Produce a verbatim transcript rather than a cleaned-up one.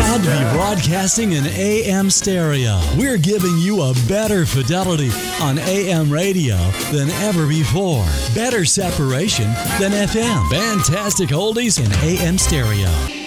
Proud to be broadcasting in A M stereo. We're giving you a better fidelity on A M radio than ever before. Better separation than F M. Fantastic oldies in A M stereo.